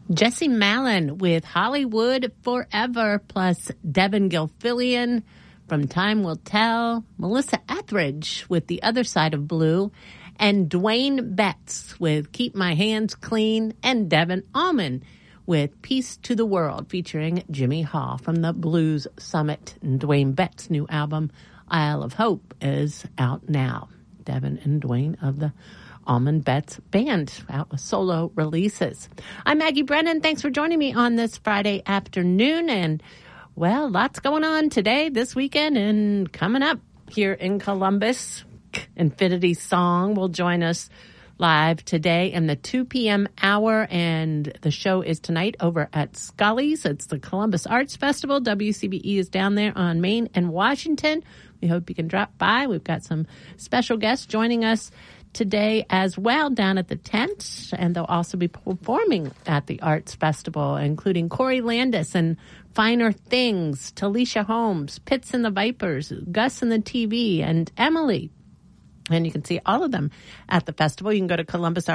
Jesse Malin with Hollywood Forever, plus Devin Gilfillian from Time Will Tell, Melissa Etheridge with The Other Side of Blue, and Dwayne Betts with Keep My Hands Clean, and Devin Allman with Peace to the World, featuring Jimmy Hall from the Blues Summit. And Dwayne Betts' new album, Isle of Hope, is out now. Devin and Dwayne of the Allman Betts Band, out with solo releases. I'm Maggie Brennan. Thanks for joining me on this Friday afternoon. And, well, lots going on today, this weekend, and coming up here in Columbus. Infinity Song will join us live today in the 2 p.m. hour, and the show is tonight over at Scully's. It's the Columbus Arts Festival. WCBE is down there on Main and Washington. We hope you can drop by. We've got some special guests joining us today as well down at the tent, and they'll also be performing at the Arts Festival, including Corey Landis and Finer Things, Talisha Holmes, Pitts and the Vipers, Gus and the TV, and Emily. And you can see all of them at the festival. You can go to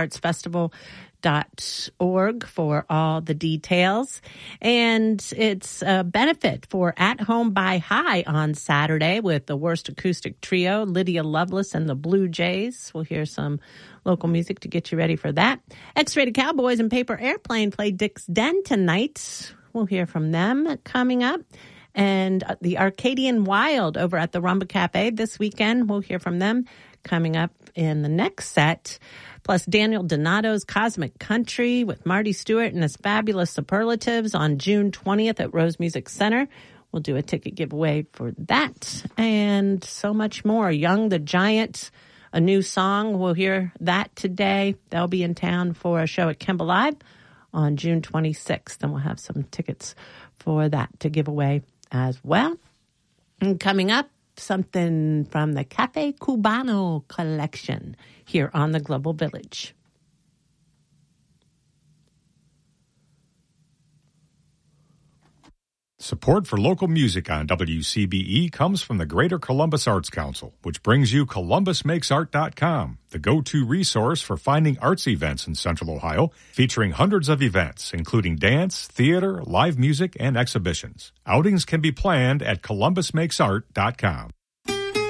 columbusartsfestival.org for all the details. And it's a benefit for At Home by High on Saturday with the Worst Acoustic Trio, Lydia Lovelace and the Blue Jays. We'll hear some local music to get you ready for that. X-Rated Cowboys and Paper Airplane play Dick's Den tonight. We'll hear from them coming up. And the Arcadian Wild over at the Rumba Cafe this weekend. We'll hear from them coming up in the next set. Plus Daniel Donato's Cosmic Country with Marty Stewart and his Fabulous Superlatives on June 20th at Rose Music Center. We'll do a ticket giveaway for that and so much more. Young the Giant, a new song. We'll hear that today. They'll be in town for a show at Kemba Live on June 26th, and we'll have some tickets for that to give away as well. And coming up, something from the Cafe Cubano collection here on the Global Village. Support for local music on WCBE comes from the Greater Columbus Arts Council, which brings you ColumbusMakesArt.com, the go-to resource for finding arts events in Central Ohio, featuring hundreds of events, including dance, theater, live music, and exhibitions. Outings can be planned at ColumbusMakesArt.com.